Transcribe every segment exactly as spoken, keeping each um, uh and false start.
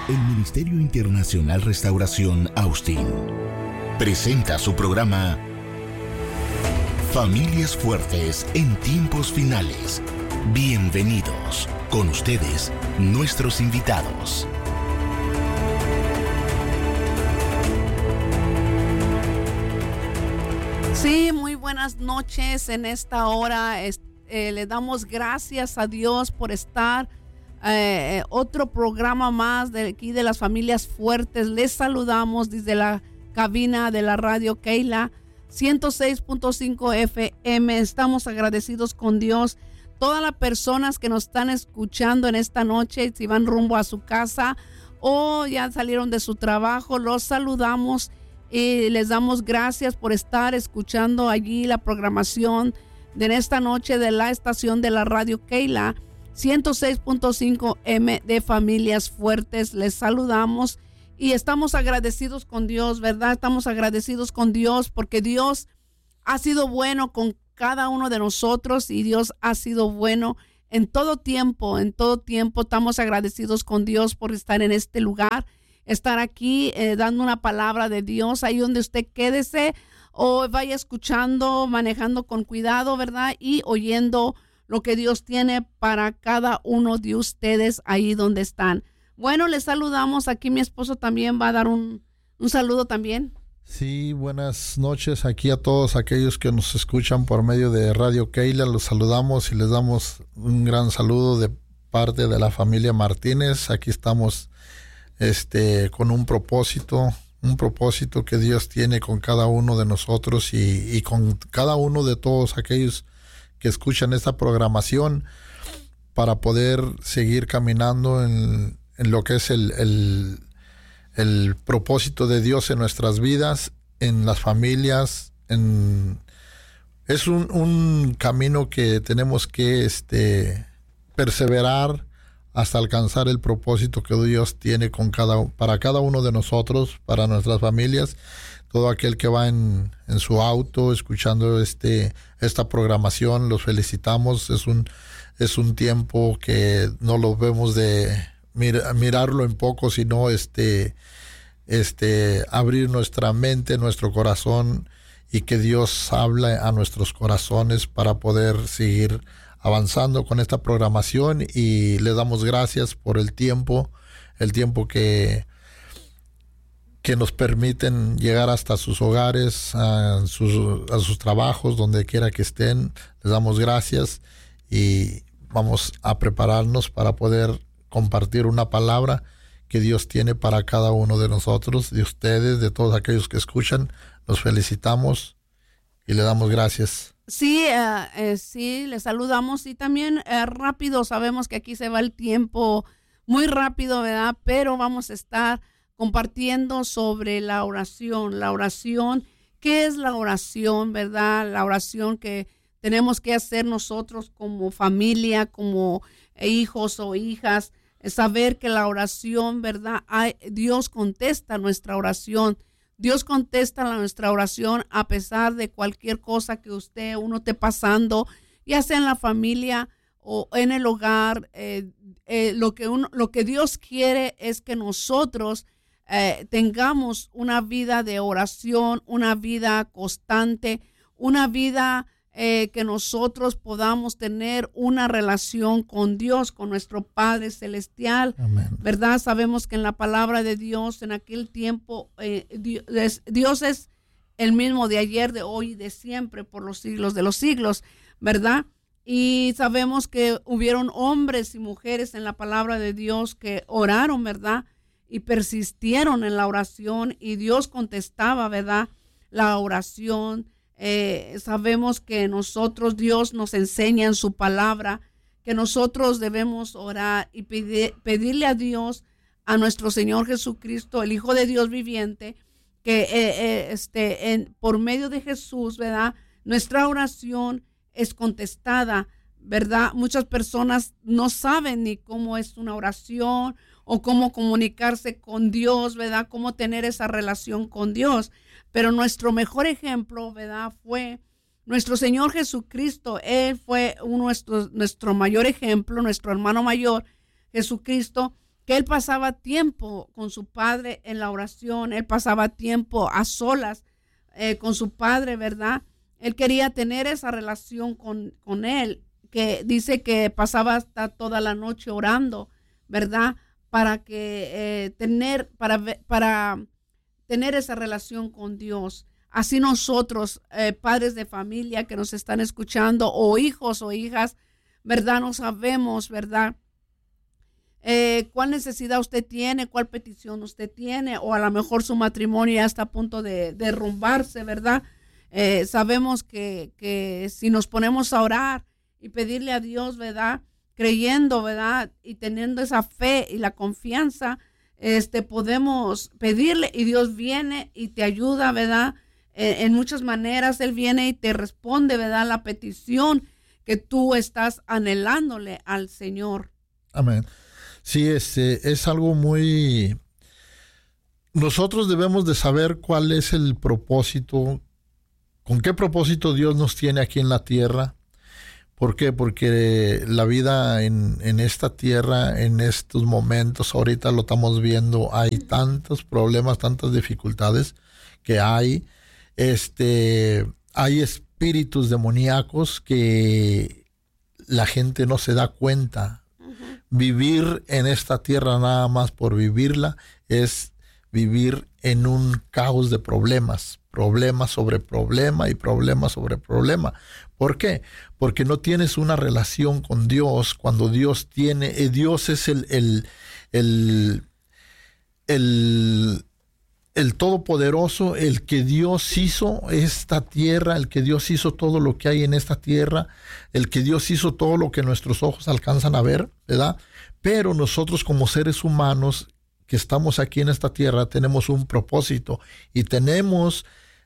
El Ministerio Internacional Restauración Austin presenta su programa Familias Fuertes en Tiempos Finales. Bienvenidos. Con ustedes, nuestros invitados. Sí, muy buenas noches en esta hora. Eh, le damos gracias a Dios por estar eh, otro programa más de aquí de las Familias Fuertes. Les saludamos desde la cabina de la radio Keila ciento seis punto cinco F M. Estamos agradecidos con Dios. Todas las personas que nos están escuchando en esta noche, si van rumbo a su casa o ya salieron de su trabajo, los saludamos y les damos gracias por estar escuchando allí la programación de esta noche de la estación de la radio Keila ciento seis punto cinco M de Familias Fuertes. Les saludamos y estamos agradecidos con Dios, ¿verdad? Estamos agradecidos con Dios porque Dios ha sido bueno con cada uno de nosotros y Dios ha sido bueno en todo tiempo, en todo tiempo. Estamos agradecidos con Dios por estar en este lugar, estar aquí eh, dando una palabra de Dios. Ahí donde usted quédese o vaya escuchando, manejando con cuidado, ¿verdad? Y oyendo lo que Dios tiene para cada uno de ustedes ahí donde están. Bueno, les saludamos. Aquí mi esposo también va a dar un, un saludo también. Sí, buenas noches aquí a todos aquellos que nos escuchan por medio de Radio Keila. Los saludamos y les damos un gran saludo de parte de la familia Martínez. Aquí estamos este, con un propósito, un propósito que Dios tiene con cada uno de nosotros y, y con cada uno de todos aquellos que escuchan esta programación para poder seguir caminando en, en lo que es el, el el propósito de Dios en nuestras vidas, en las familias. En, es un, un camino que tenemos que este, perseverar hasta alcanzar el propósito que Dios tiene con cada, para cada uno de nosotros, para nuestras familias. Todo aquel que va en, en su auto escuchando este, esta programación, los felicitamos. Es un, es un tiempo que no lo vemos de Mir, mirarlo en poco, sino este, este, abrir nuestra mente, nuestro corazón y que Dios hable a nuestros corazones para poder seguir avanzando con esta programación. Y le damos gracias por el tiempo, el tiempo que, que nos permiten llegar hasta sus hogares, a sus, a sus trabajos, donde quiera que estén. Les damos gracias y vamos a prepararnos para poder compartir una palabra que Dios tiene para cada uno de nosotros, de ustedes, de todos aquellos que escuchan. Los felicitamos y le damos gracias. Sí, uh, eh, sí, les saludamos y también uh, rápido, sabemos que aquí se va el tiempo muy rápido, ¿verdad? Pero vamos a estar compartiendo sobre la oración, la oración, ¿qué es la oración, verdad? La oración que tenemos que hacer nosotros como familia, como hijos o hijas. Saber que la oración, ¿verdad? Ay, Dios contesta nuestra oración. Dios contesta nuestra oración a pesar de cualquier cosa que usted, uno esté pasando, ya sea en la familia o en el hogar. Eh, eh, lo que uno, lo que Dios quiere es que nosotros eh, tengamos una vida de oración, una vida constante, una vida Eh, que nosotros podamos tener una relación con Dios, con nuestro Padre Celestial. Amén. ¿Verdad? Sabemos que en la palabra de Dios, en aquel tiempo, eh, Dios, es, Dios es el mismo de ayer, de hoy y de siempre, por los siglos de los siglos, ¿verdad? Y sabemos que hubieron hombres y mujeres en la palabra de Dios que oraron, ¿verdad? Y persistieron en la oración y Dios contestaba, ¿verdad? La oración. Eh, sabemos que nosotros, Dios nos enseña en su palabra que nosotros debemos orar y pedir, pedirle a Dios, a nuestro Señor Jesucristo, el Hijo de Dios viviente, que eh, eh, este, en, por medio de Jesús, ¿verdad? Nuestra oración es contestada, ¿verdad? Muchas personas no saben ni cómo es una oración o cómo comunicarse con Dios, ¿verdad? Cómo tener esa relación con Dios. Pero nuestro mejor ejemplo, ¿verdad? Fue nuestro Señor Jesucristo. Él fue nuestro, nuestro mayor ejemplo, nuestro hermano mayor, Jesucristo, que que él pasaba tiempo con su padre en la oración, él pasaba tiempo a solas eh, con su padre, ¿verdad? Él quería tener esa relación con, con él, que dice que pasaba hasta toda la noche orando, ¿verdad? Para que eh, tener, para, para tener esa relación con Dios. Así nosotros, eh, padres de familia que nos están escuchando, o hijos o hijas, ¿verdad? No sabemos, ¿verdad? Eh, cuál necesidad usted tiene, cuál petición usted tiene, o a lo mejor su matrimonio ya está a punto de derrumbarse, ¿verdad? Eh, sabemos que, que si nos ponemos a orar y pedirle a Dios, ¿verdad? Creyendo, ¿verdad? Y teniendo esa fe y la confianza, este, podemos pedirle y Dios viene y te ayuda, ¿verdad? Eh, en muchas maneras Él viene y te responde, ¿verdad? La petición que tú estás anhelándole al Señor. Amén. Sí, este, es algo muy... Nosotros debemos de saber cuál es el propósito, con qué propósito Dios nos tiene aquí en la tierra. ¿Por qué? Porque la vida en, en esta tierra, en estos momentos, ahorita lo estamos viendo, hay tantos problemas, tantas dificultades que hay. Este, hay espíritus demoníacos que la gente no se da cuenta. Uh-huh. Vivir en esta tierra nada más por vivirla es vivir en un caos de problemas, problema sobre problema y problema sobre problema. ¿Por qué? Porque no tienes una relación con Dios. Cuando Dios tiene, eh, Dios es el, el, el, el, el Todopoderoso, el que Dios hizo esta tierra, el que Dios hizo todo lo que hay en esta tierra, el que Dios hizo todo lo que nuestros ojos alcanzan a ver, ¿verdad? Pero nosotros como seres humanos que estamos aquí en esta tierra tenemos un propósito y tenemos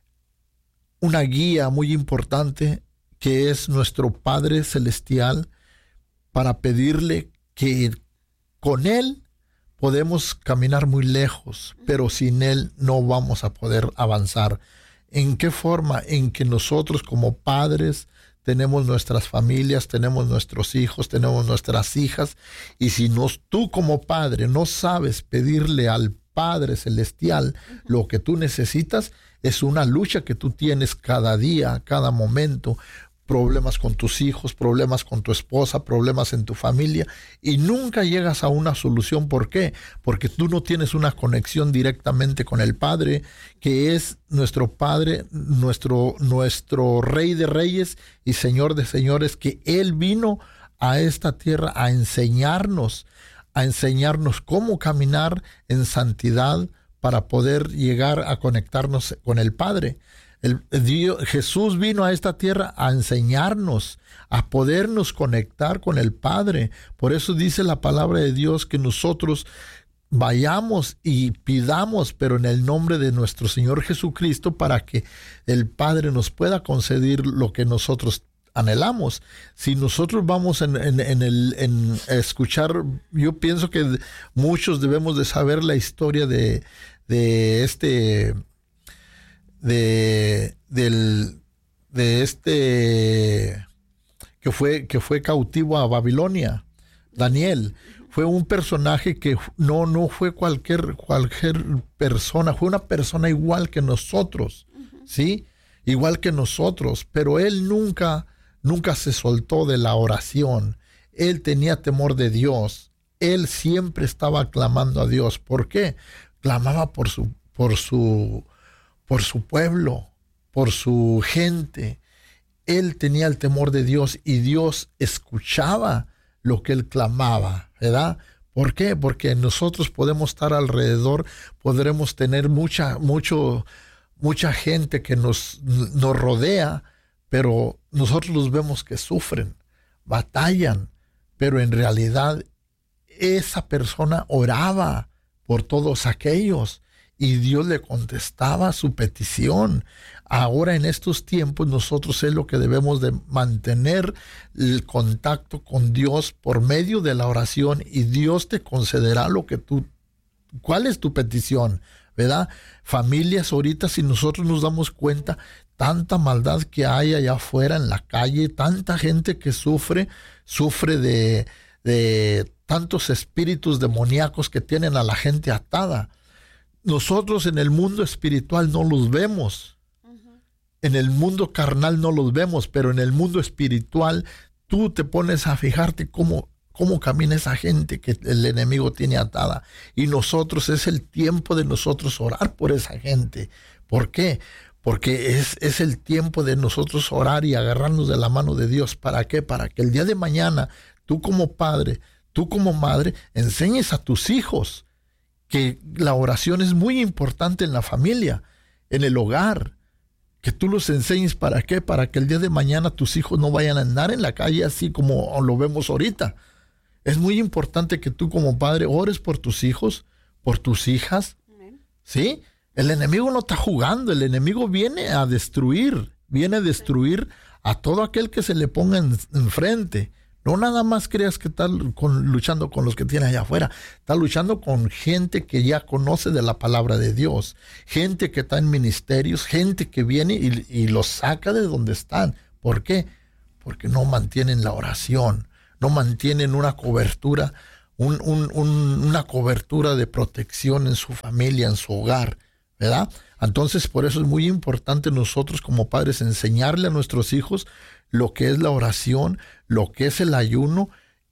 una guía muy importante que es nuestro Padre Celestial, para pedirle que con Él podemos caminar muy lejos, pero sin Él no vamos a poder avanzar. ¿En qué forma? En que nosotros como padres tenemos nuestras familias, tenemos nuestros hijos, tenemos nuestras hijas, y si nos, tú como padre no sabes pedirle al Padre Celestial lo que tú necesitas, es una lucha que tú tienes cada día, cada momento. Problemas con tus hijos, problemas con tu esposa, problemas en tu familia, y nunca llegas a una solución. ¿Por qué? Porque tú no tienes una conexión directamente con el Padre, que es nuestro Padre, nuestro, nuestro Rey de Reyes y Señor de Señores, que Él vino a esta tierra a enseñarnos, a enseñarnos cómo caminar en santidad para poder llegar a conectarnos con el Padre. El, Dios, Jesús vino a esta tierra a enseñarnos, a podernos conectar con el Padre. Por eso dice la palabra de Dios que nosotros vayamos y pidamos, pero en el nombre de nuestro Señor Jesucristo, para que el Padre nos pueda conceder lo que nosotros anhelamos. Si nosotros vamos en, en, en, el, en escuchar, yo pienso que muchos debemos de saber la historia de, de este... de del de este que fue que fue cautivo a Babilonia. Daniel fue un personaje que no no fue cualquier cualquier persona, fue una persona igual que nosotros, uh-huh. ¿sí? Igual que nosotros, pero él nunca nunca se soltó de la oración. Él tenía temor de Dios. Él siempre estaba clamando a Dios. ¿Por qué? Clamaba por su por su por su pueblo, por su gente. Él tenía el temor de Dios y Dios escuchaba lo que él clamaba, ¿verdad? ¿Por qué? Porque nosotros podemos estar alrededor, podremos tener mucha, mucho, mucha gente que nos, nos rodea, pero nosotros los vemos que sufren, batallan, pero en realidad esa persona oraba por todos aquellos. Y Dios le contestaba su petición. Ahora en estos tiempos nosotros es lo que debemos de mantener el contacto con Dios por medio de la oración, y Dios te concederá lo que tú, ¿cuál es tu petición? ¿Verdad? Familias, ahorita si nosotros nos damos cuenta, tanta maldad que hay allá afuera en la calle, tanta gente que sufre, sufre de de tantos espíritus demoníacos que tienen a la gente atada. Nosotros en el mundo espiritual no los vemos. Uh-huh. En el mundo carnal no los vemos, pero en el mundo espiritual tú te pones a fijarte cómo, cómo camina esa gente que el enemigo tiene atada. Y nosotros, es el tiempo de nosotros orar por esa gente. ¿Por qué? Porque es, es el tiempo de nosotros orar y agarrarnos de la mano de Dios. ¿Para qué? Para que el día de mañana tú como padre, tú como madre, enseñes a tus hijos que la oración es muy importante en la familia, en el hogar, que tú los enseñes. ¿Para qué? Para que el día de mañana tus hijos no vayan a andar en la calle así como lo vemos ahorita. Es muy importante que tú como padre ores por tus hijos, por tus hijas, ¿sí? El enemigo no está jugando, el enemigo viene a destruir, viene a destruir a todo aquel que se le ponga en, enfrente. No nada más creas que está con, luchando con los que tiene allá afuera. Está luchando con gente que ya conoce de la palabra de Dios. Gente que está en ministerios, gente que viene y, y los saca de donde están. ¿Por qué? Porque no mantienen la oración. No mantienen una cobertura, un, un, un, una cobertura de protección en su familia, en su hogar, ¿verdad? Entonces, por eso es muy importante nosotros como padres enseñarle a nuestros hijos lo que es la oración, lo que es el ayuno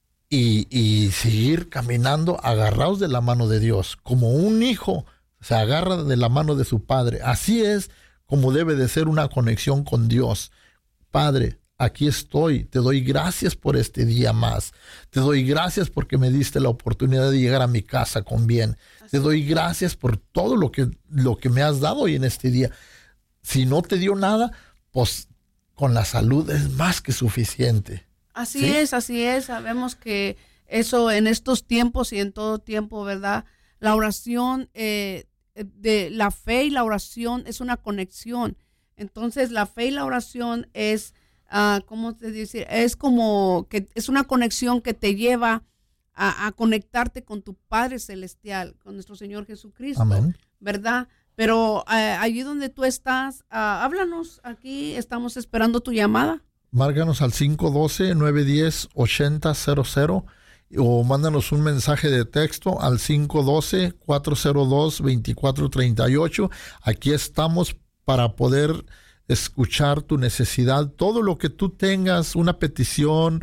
y, y seguir caminando agarrados de la mano de Dios. Como un hijo se agarra de la mano de su padre, así es como debe de ser una conexión con Dios. Padre, aquí estoy, te doy gracias por este día más. Te doy gracias porque me diste la oportunidad de llegar a mi casa con bien. Te doy gracias por todo lo que, lo que me has dado hoy en este día. Si no te dio nada, pues con la salud es más que suficiente. Así ¿Sí? es, así es. Sabemos que eso en estos tiempos y en todo tiempo, ¿verdad? La oración, eh, de la fe y la oración es una conexión. Entonces, la fe y la oración es, uh, ¿cómo te dice? Es como que es una conexión que te lleva a, a conectarte con tu Padre Celestial, con nuestro Señor Jesucristo. Amén. ¿Verdad? Pero uh, allí donde tú estás, uh, háblanos, aquí estamos esperando tu llamada. Márganos al cinco uno dos, nueve uno cero, ocho cero cero cero o mándanos un mensaje de texto al cinco uno dos, cuatro cero dos, dos cuatro tres ocho. Aquí estamos para poder escuchar tu necesidad, todo lo que tú tengas, una petición,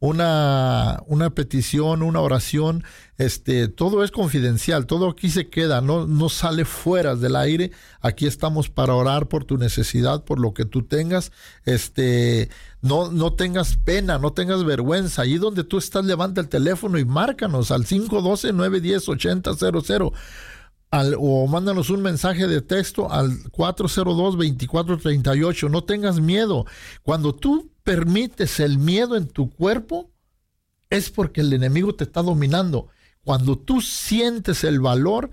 una, una petición, una oración, este, todo es confidencial, todo aquí se queda, no, no sale fuera del aire. Aquí estamos para orar por tu necesidad, por lo que tú tengas. Este, no, no tengas pena, no tengas vergüenza. Ahí donde tú estás, levanta el teléfono y márcanos al cinco uno dos, nueve uno cero, ocho cero cero cero. Al, o mándanos un mensaje de texto al cuatro cero dos, dos cuatro tres ocho. No tengas miedo. Cuando tú permites el miedo en tu cuerpo, es porque el enemigo te está dominando. Cuando tú sientes el valor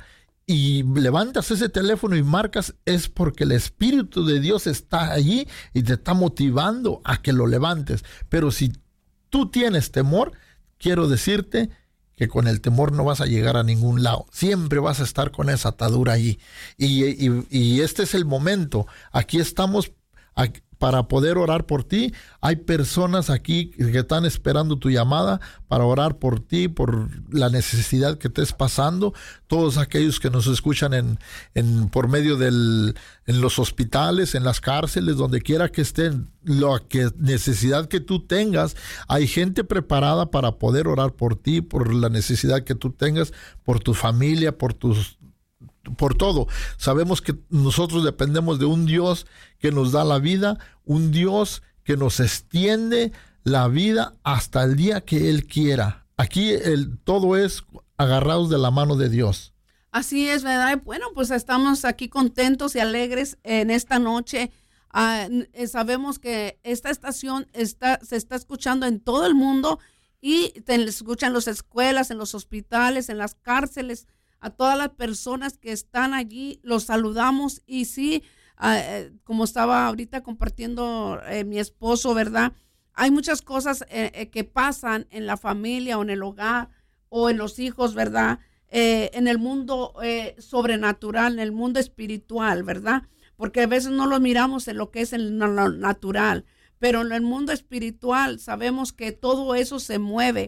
y levantas ese teléfono y marcas, es porque el Espíritu de Dios está allí y te está motivando a que lo levantes. Pero si tú tienes temor, quiero decirte que con el temor no vas a llegar a ningún lado. Siempre vas a estar con esa atadura allí. Y, y, y este es el momento. Aquí estamos aquí para poder orar por ti. Hay personas aquí que están esperando tu llamada para orar por ti, por la necesidad que estés pasando. Todos aquellos que nos escuchan en, en por medio del, en los hospitales, en las cárceles, donde quiera que estén, la que, necesidad que tú tengas, hay gente preparada para poder orar por ti, por la necesidad que tú tengas, por tu familia, por tus por todo. Sabemos que nosotros dependemos de un Dios que nos da la vida, un Dios que nos extiende la vida hasta el día que Él quiera. Aquí el, todo es agarrados de la mano de Dios. Así es, ¿verdad? Bueno, pues estamos aquí contentos y alegres en esta noche. Uh, sabemos que esta estación está, se está escuchando en todo el mundo y te escuchan en las escuelas, en los hospitales, en las cárceles. A todas las personas que están allí, los saludamos. Y sí, uh, como estaba ahorita compartiendo eh, mi esposo, ¿verdad? Hay muchas cosas eh, eh, que pasan en la familia o en el hogar o en los hijos, ¿verdad? Eh, en el mundo eh, sobrenatural, en el mundo espiritual, ¿verdad? Porque a veces no lo miramos en lo que es en lo natural, pero en el mundo espiritual sabemos que todo eso se mueve.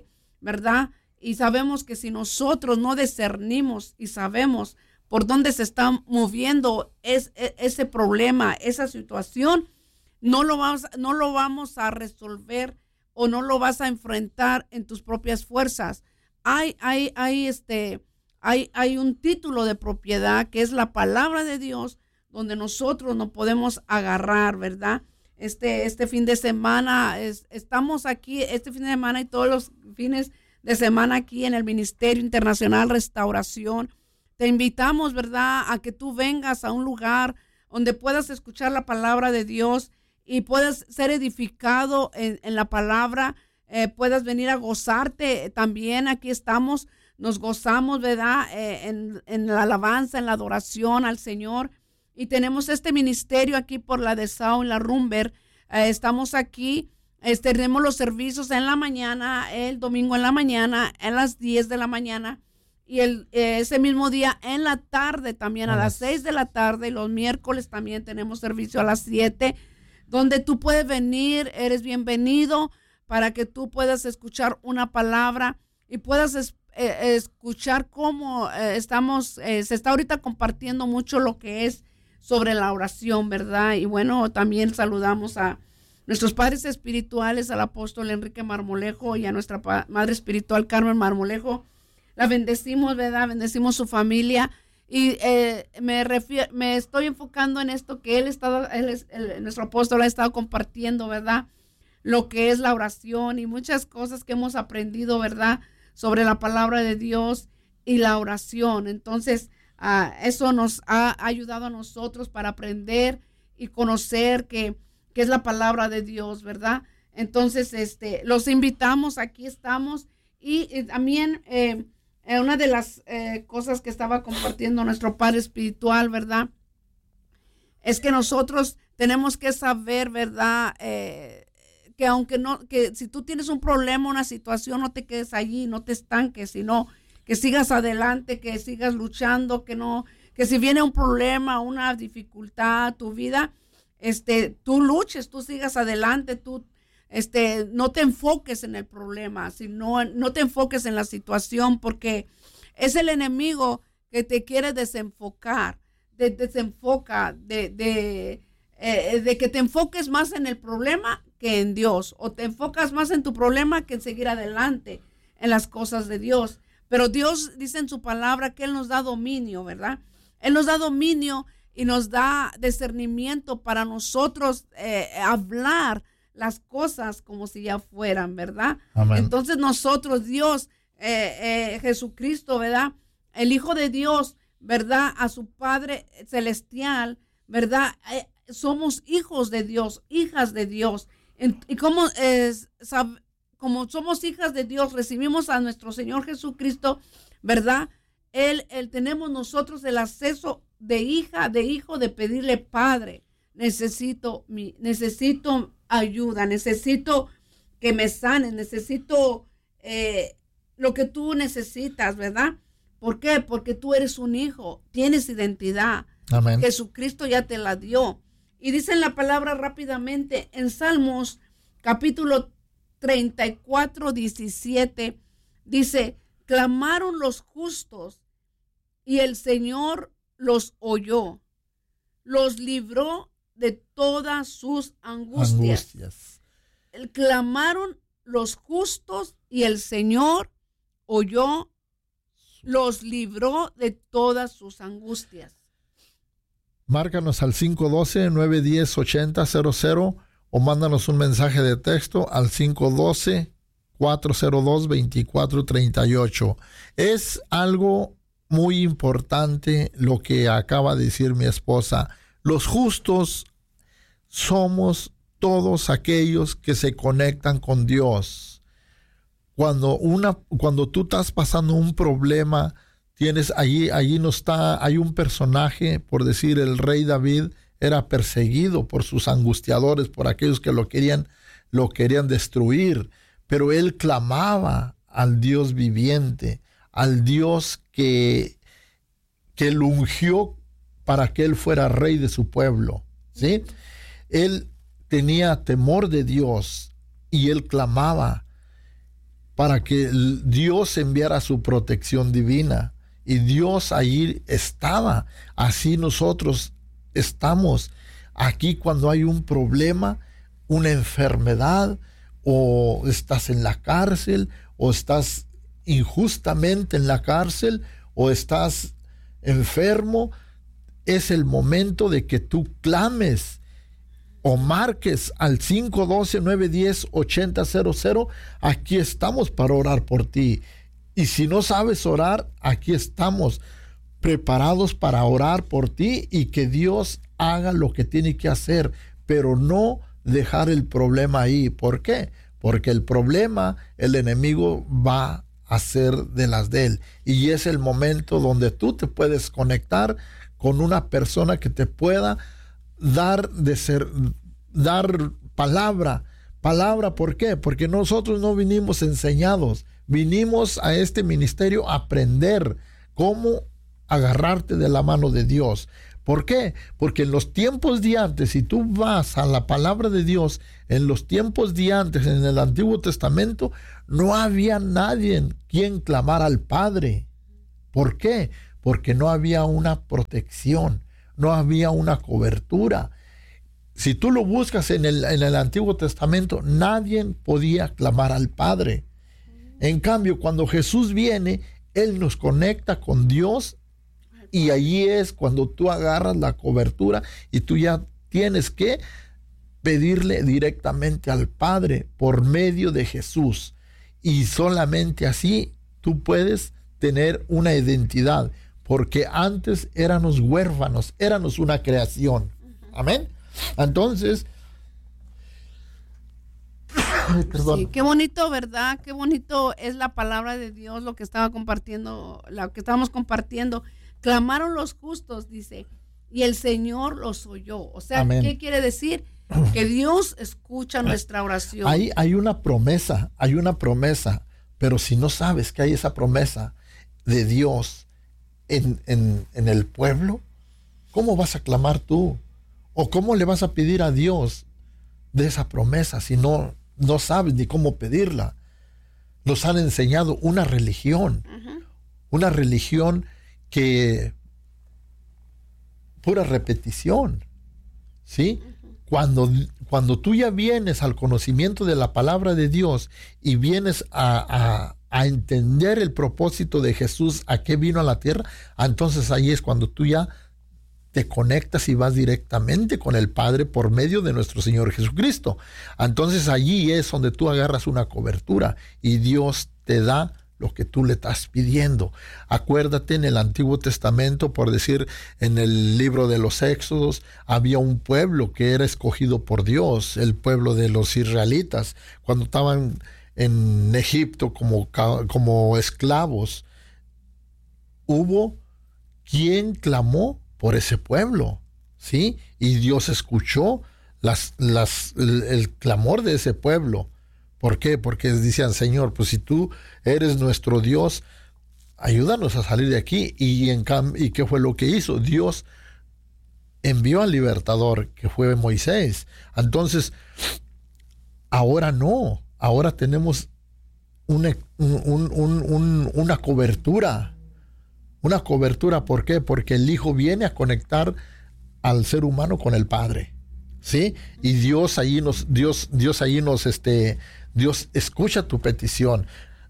¿verdad? Y sabemos que si nosotros no discernimos y sabemos por dónde se está moviendo es, es, ese problema, esa situación, no lo, vamos, no lo vamos a resolver o no lo vas a enfrentar en tus propias fuerzas. Hay, hay, hay, este, hay, hay un título de propiedad que es la palabra de Dios, donde nosotros nos podemos agarrar, ¿verdad? Este, este fin de semana, es, estamos aquí, este fin de semana y todos los fines de semana aquí en el Ministerio Internacional Restauración. Te invitamos, ¿verdad?, a que tú vengas a un lugar donde puedas escuchar la palabra de Dios y puedas ser edificado en, en la palabra, eh, puedas venir a gozarte también. Aquí estamos, nos gozamos, ¿verdad?, eh, en, en la alabanza, en la adoración al Señor. Y tenemos este ministerio aquí por la de Sao en la Rumber. Eh, estamos aquí, eh, tenemos los servicios en la mañana, el domingo en la mañana, a las diez de la mañana. Y el, eh, ese mismo día en la tarde también, a las seis de la tarde. Y los miércoles también tenemos servicio a las siete, donde tú puedes venir, eres bienvenido para que tú puedas escuchar una palabra y puedas es, eh, escuchar cómo eh, estamos, eh, se está ahorita compartiendo mucho lo que es sobre la oración, ¿verdad? Y bueno, también saludamos a nuestros padres espirituales, al apóstol Enrique Marmolejo y a nuestra pa- madre espiritual Carmen Marmolejo. La bendecimos, ¿verdad? Bendecimos su familia. Y eh, me refiero, me estoy enfocando en esto que él, estado, él es, el, nuestro apóstol ha estado compartiendo, ¿verdad? Lo que es la oración y muchas cosas que hemos aprendido, ¿verdad?, sobre la palabra de Dios y la oración. Entonces, uh, eso nos ha ayudado a nosotros para aprender y conocer que, que es la palabra de Dios, ¿verdad? Entonces, este, los invitamos, aquí estamos. Y eh, también eh, eh, una de las eh, cosas que estaba compartiendo nuestro padre espiritual, ¿verdad?, es que nosotros tenemos que saber, ¿verdad?, eh, que aunque no, que si tú tienes un problema, una situación, no te quedes allí, no te estanques, sino que sigas adelante, que sigas luchando, que no, que si viene un problema, una dificultad a tu vida, este, tú luches, tú sigas adelante, tú Este, no te enfoques en el problema, sino no te enfoques en la situación, porque es el enemigo que te quiere desenfocar, te desenfoca, de, de, eh, de que te enfoques más en el problema que en Dios, o te enfocas más en tu problema que en seguir adelante en las cosas de Dios. Pero Dios dice en su palabra que Él nos da dominio, ¿verdad? Él nos da dominio y nos da discernimiento para nosotros eh, hablar las cosas como si ya fueran, ¿verdad? Amén. Entonces nosotros, Dios, eh, eh, Jesucristo, ¿verdad?, el Hijo de Dios, ¿verdad?, a su Padre Celestial, ¿verdad?, eh, somos hijos de Dios, hijas de Dios. En, y como, eh, sab, como somos hijas de Dios, recibimos a nuestro Señor Jesucristo, ¿verdad? Él, él tenemos nosotros el acceso de hija, de hijo, de pedirle: Padre, necesito mi, necesito ayuda, necesito que me sanes, necesito eh, lo que tú necesitas, ¿verdad? ¿Por qué? Porque tú eres un hijo, tienes identidad. Amén. Jesucristo ya te la dio. Y dice en la palabra rápidamente en Salmos capítulo treinta y cuatro, diecisiete, dice: clamaron los justos y el Señor los oyó, los libró de todas sus angustias. angustias. Clamaron los justos y el Señor oyó, los libró de todas sus angustias. Márcanos al cinco uno dos, nueve uno cero, ocho cero cero cero o mándanos un mensaje de texto al cinco uno dos, cuatro cero dos, dos cuatro tres ocho. Es algo muy importante lo que acaba de decir mi esposa. Los justos somos todos aquellos que se conectan con Dios. Cuando una, cuando tú estás pasando un problema, tienes allí, allí no está, hay un personaje, por decir, el rey David era perseguido por sus angustiadores, por aquellos que lo querían, lo querían destruir, pero él clamaba al Dios viviente, al Dios que, que lo ungió para que él fuera rey de su pueblo, ¿sí? Él tenía temor de Dios y él clamaba para que Dios enviara su protección divina. Y Dios ahí estaba. Así nosotros estamos aquí cuando hay un problema, una enfermedad, o estás en la cárcel, o estás injustamente en la cárcel, o estás enfermo. Es el momento de que tú clames o marques al cinco uno dos, nueve uno cero, ocho cero cero cero. Aquí estamos para orar por ti. Y si no sabes orar, aquí estamos preparados para orar por ti y que Dios haga lo que tiene que hacer, pero no dejar el problema ahí. ¿Por qué? Porque el problema, el enemigo va a hacer de las de él. Y es el momento donde tú te puedes conectar con una persona que te pueda dar de ser, dar palabra. Palabra, ¿por qué? Porque nosotros no vinimos enseñados. Vinimos a este ministerio a aprender cómo agarrarte de la mano de Dios. ¿Por qué? Porque en los tiempos de antes, si tú vas a la palabra de Dios, en los tiempos de antes, en el Antiguo Testamento, no había nadie quien clamara al Padre. ¿Por qué? Porque no había una protección, no había una cobertura. Si tú lo buscas en el, en el Antiguo Testamento, nadie podía clamar al Padre. En cambio, cuando Jesús viene, Él nos conecta con Dios y allí es cuando tú agarras la cobertura y tú ya tienes que pedirle directamente al Padre por medio de Jesús. Y solamente así tú puedes tener una identidad, porque antes éramos huérfanos, éramos una creación. Amén. Entonces, ay, perdón. Sí, qué bonito, ¿verdad? Qué bonito es la palabra de Dios, lo que estaba compartiendo, lo que estábamos compartiendo. Clamaron los justos, dice, y el Señor los oyó. O sea, amén. ¿Qué quiere decir? Que Dios escucha nuestra oración. Hay, hay una promesa, hay una promesa, pero si no sabes que hay esa promesa de Dios en, en, en el pueblo, ¿cómo vas a clamar tú? ¿O cómo le vas a pedir a Dios de esa promesa si no, no sabes ni cómo pedirla? Nos han enseñado una religión, uh-huh. una religión que pura repetición, ¿sí? Uh-huh. Cuando, cuando tú ya vienes al conocimiento de la palabra de Dios y vienes a, a, a entender el propósito de Jesús, a qué vino a la tierra, entonces ahí es cuando tú ya te conectas y vas directamente con el Padre por medio de nuestro Señor Jesucristo. Entonces allí es donde tú agarras una cobertura y Dios te da lo que tú le estás pidiendo. Acuérdate, en el Antiguo Testamento, por decir, en el libro de los Éxodos, había un pueblo que era escogido por Dios, el pueblo de los israelitas, cuando estaban en Egipto como, como esclavos. Hubo quien clamó por ese pueblo, ¿sí? Y Dios escuchó las, las, el, el clamor de ese pueblo. ¿Por qué? Porque decían, Señor, pues si tú eres nuestro Dios, ayúdanos a salir de aquí. Y, en cam- ¿Y qué fue lo que hizo? Dios envió al libertador, que fue Moisés. Entonces, ahora no. Ahora tenemos una, un, un, un, una cobertura. Una cobertura, ¿por qué? Porque el Hijo viene a conectar al ser humano con el Padre, ¿sí? Y Dios ahí nos, Dios, Dios ahí nos, este, Dios escucha tu petición.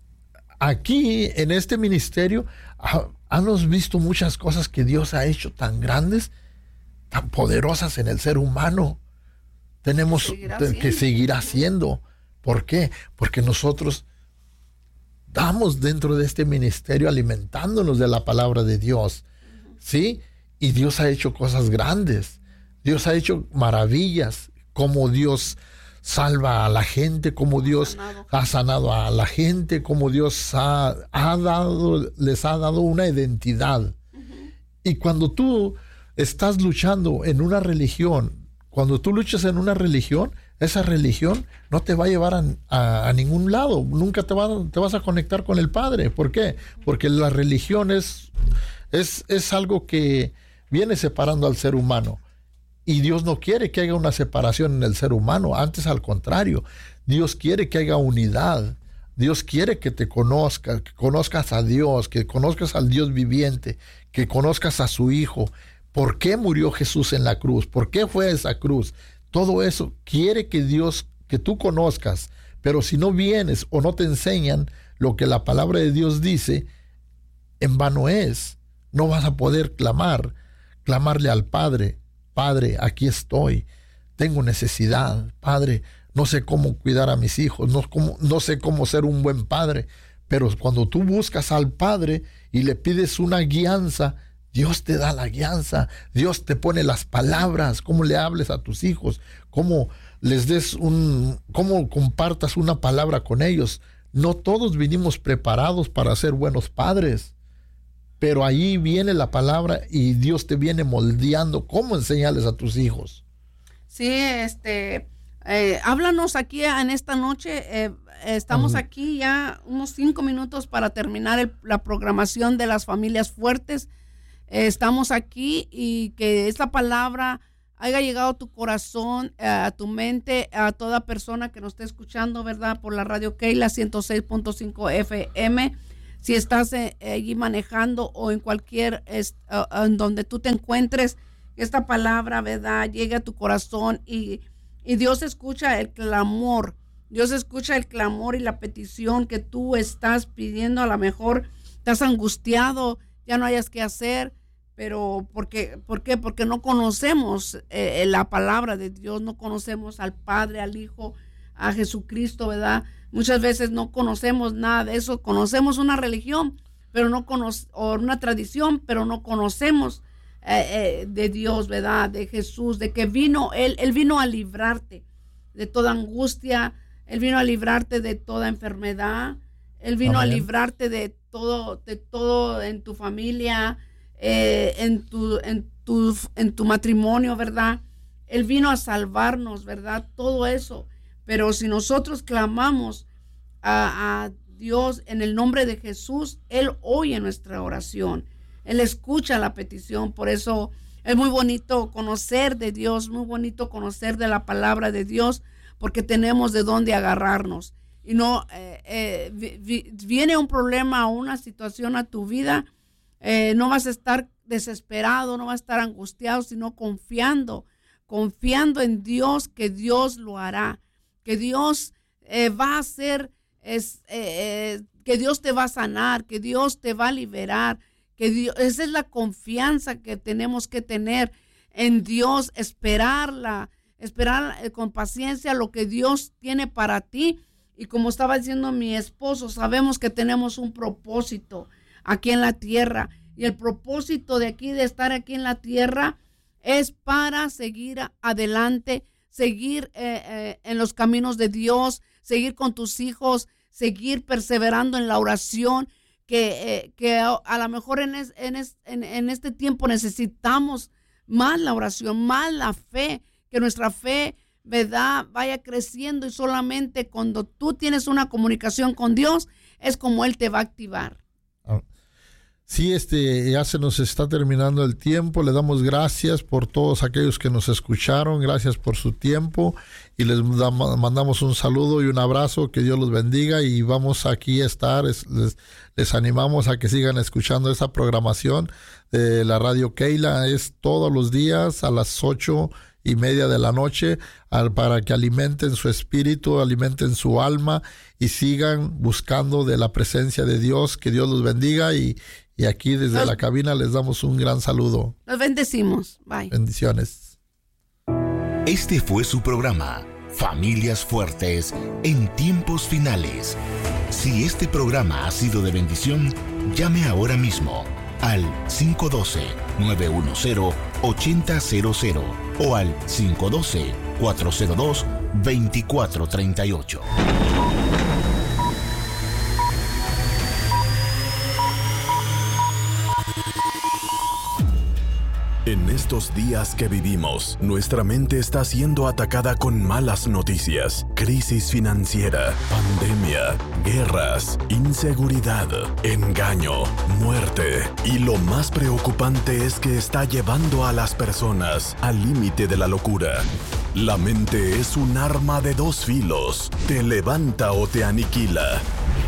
Aquí, en este ministerio, ha, hemos visto muchas cosas que Dios ha hecho tan grandes, tan poderosas en el ser humano. Tenemos que, que seguir haciendo. ¿Por qué? Porque nosotros estamos dentro de este ministerio alimentándonos de la palabra de Dios, ¿sí? Y Dios ha hecho cosas grandes. Dios ha hecho maravillas, como Dios salva a la gente, como Dios sanado. ha sanado a la gente, como Dios ha, ha dado, les ha dado una identidad. Uh-huh. Y cuando tú estás luchando en una religión, cuando tú luchas en una religión, esa religión no te va a llevar a, a, a ningún lado. Nunca te, va, te vas a conectar con el Padre. ¿Por qué? Porque la religión es, es, es algo que viene separando al ser humano. Y Dios no quiere que haya una separación en el ser humano. Antes, al contrario, Dios quiere que haya unidad. Dios quiere que te conozcas, que conozcas a Dios, que conozcas al Dios viviente, que conozcas a su Hijo. ¿Por qué murió Jesús en la cruz? ¿Por qué fue a esa cruz? Todo eso quiere que Dios, que tú conozcas. Pero si no vienes o no te enseñan lo que la palabra de Dios dice, en vano es. No vas a poder clamar, clamarle al Padre. Padre, aquí estoy. Tengo necesidad. Padre, no sé cómo cuidar a mis hijos. No, cómo, no sé cómo ser un buen padre. Pero cuando tú buscas al Padre y le pides una guianza, Dios te da la guianza. Dios te pone las palabras, cómo le hables a tus hijos, cómo les des un, cómo compartas una palabra con ellos. No todos vinimos preparados para ser buenos padres, pero ahí viene la palabra y Dios te viene moldeando cómo enseñarles a tus hijos. Sí, este, eh, háblanos aquí en esta noche. Eh, estamos uh-huh. aquí ya unos cinco minutos para terminar el, la programación de las familias fuertes. Eh, estamos aquí y que esta palabra haya llegado a tu corazón, eh, a tu mente, a toda persona que nos esté escuchando, ¿verdad? Por la radio Keila ciento seis punto cinco F M. Si estás eh, allí manejando o en cualquier, est- uh, en donde tú te encuentres, esta palabra, ¿verdad? Llegue a tu corazón y, y Dios escucha el clamor. Dios escucha el clamor y la petición que tú estás pidiendo. A lo mejor estás angustiado, ya no hayas qué hacer. Pero, ¿por qué? ¿Por qué? Porque no conocemos eh, la palabra de Dios, no conocemos al Padre, al Hijo, a Jesucristo, ¿verdad? Muchas veces no conocemos nada de eso, conocemos una religión, pero no conoce, o una tradición, pero no conocemos eh, eh, de Dios, ¿verdad? De Jesús, de que vino, Él, Él vino a librarte de toda angustia, Él vino a librarte de toda enfermedad, Él vino Amén. a librarte de todo, de todo en tu familia, Eh, en tu en tu en tu matrimonio, ¿verdad? Él vino a salvarnos, ¿verdad? Todo eso. Pero si nosotros clamamos a, a Dios en el nombre de Jesús, Él oye nuestra oración. Él escucha la petición. Por eso es muy bonito conocer de Dios, muy bonito conocer de la palabra de Dios, porque tenemos de dónde agarrarnos. Y no eh, eh, vi, vi, viene un problema o una situación a tu vida. Eh, no vas a estar desesperado, no vas a estar angustiado, sino confiando, confiando en Dios, que Dios lo hará, que Dios eh, va a hacer, es, eh, eh, que Dios te va a sanar, que Dios te va a liberar, que Dios, esa es la confianza que tenemos que tener en Dios, esperarla, esperar eh, con paciencia lo que Dios tiene para ti. Y como estaba diciendo mi esposo, sabemos que tenemos un propósito aquí en la tierra, y el propósito de aquí, de estar aquí en la tierra, es para seguir adelante, seguir eh, eh, en los caminos de Dios, seguir con tus hijos, seguir perseverando en la oración, que, eh, que a, a lo mejor en, es, en, es, en, en este tiempo necesitamos más la oración, más la fe, que nuestra fe, ¿verdad?, vaya creciendo, y solamente cuando tú tienes una comunicación con Dios es como Él te va a activar. Sí, este, ya se nos está terminando el tiempo. Le damos gracias por todos aquellos que nos escucharon. Gracias por su tiempo. Y les damos, mandamos un saludo y un abrazo. Que Dios los bendiga. Y vamos aquí a estar. Es, les, les animamos a que sigan escuchando esta programación de la Radio Keila. Es todos los días a las ocho y media de la noche, al, para que alimenten su espíritu, alimenten su alma y sigan buscando de la presencia de Dios. Que Dios los bendiga. Y Y aquí desde Nos, la cabina les damos un gran saludo. Los bendecimos. Bye. Bendiciones. Este fue su programa, Familias Fuertes en Tiempos Finales. Si este programa ha sido de bendición, llame ahora mismo al cinco uno dos, nueve uno cero, ocho cero cero cero o al cinco uno dos, cuatro cero dos, dos cuatro tres ocho. En estos días que vivimos, nuestra mente está siendo atacada con malas noticias, crisis financiera, pandemia, guerras, inseguridad, engaño, muerte. Y lo más preocupante es que está llevando a las personas al límite de la locura. La mente es un arma de dos filos, te levanta o te aniquila.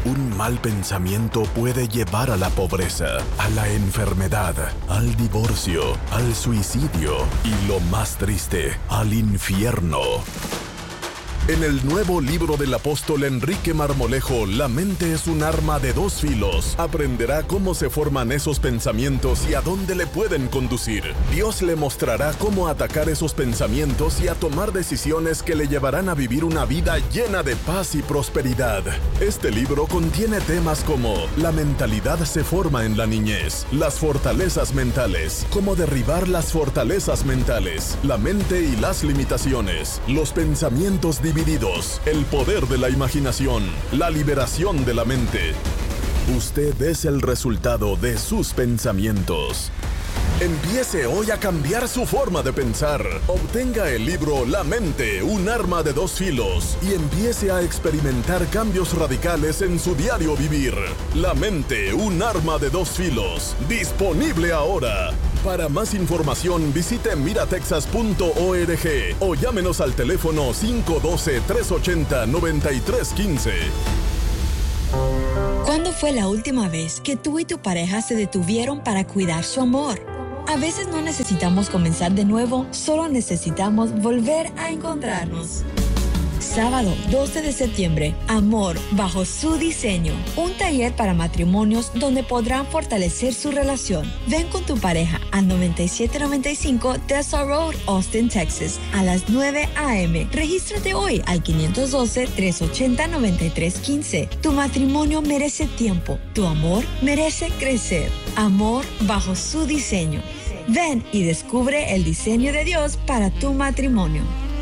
Un mal pensamiento puede llevar a la pobreza, a la enfermedad, al divorcio, al suicidio y, lo más triste, al infierno. En el nuevo libro del apóstol Enrique Marmolejo, La mente es un arma de dos filos, aprenderá cómo se forman esos pensamientos y a dónde le pueden conducir. Dios le mostrará cómo atacar esos pensamientos y a tomar decisiones que le llevarán a vivir una vida llena de paz y prosperidad. Este libro contiene temas como la mentalidad se forma en la niñez, las fortalezas mentales, cómo derribar las fortalezas mentales, la mente y las limitaciones, los pensamientos divididos, el poder de la imaginación, la liberación de la mente. Usted es el resultado de sus pensamientos. Empiece hoy a cambiar su forma de pensar. Obtenga el libro La mente, un arma de dos filos y empiece a experimentar cambios radicales en su diario vivir. La mente, un arma de dos filos. Disponible ahora. Para más información visite mira texas punto org o llámenos al teléfono cinco uno dos, tres ocho cero, nueve tres uno cinco. ¿Cuándo fue la última vez que tú y tu pareja se detuvieron para cuidar su amor? A veces no necesitamos comenzar de nuevo, solo necesitamos volver a encontrarnos. Sábado doce de septiembre, Amor bajo su diseño. Un taller para matrimonios donde podrán fortalecer su relación. Ven con tu pareja al noventa y siete noventa y cinco Tessa Road, Austin, Texas, a las nueve a eme Regístrate hoy al cinco uno dos, tres ocho cero, nueve tres uno cinco. Tu matrimonio merece tiempo. Tu amor merece crecer. Amor bajo su diseño. Ven y descubre el diseño de Dios para tu matrimonio.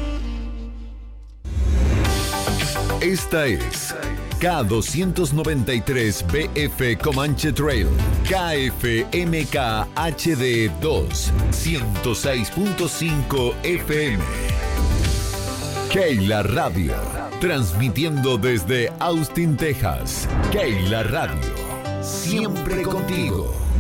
Esta es K doscientos noventa y tres B F Comanche Trail, K F M K H D dos, ciento seis punto cinco F M. Keila Radio, transmitiendo desde Austin, Texas. Keila Radio, siempre contigo.